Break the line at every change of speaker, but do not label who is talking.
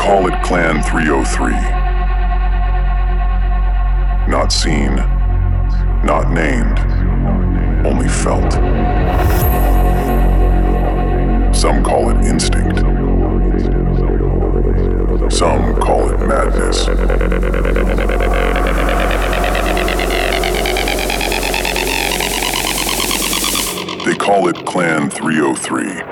call it Clan 303. Not seen, not named, only felt. Some call it instinct. Some call it madness. They call it Clan 303.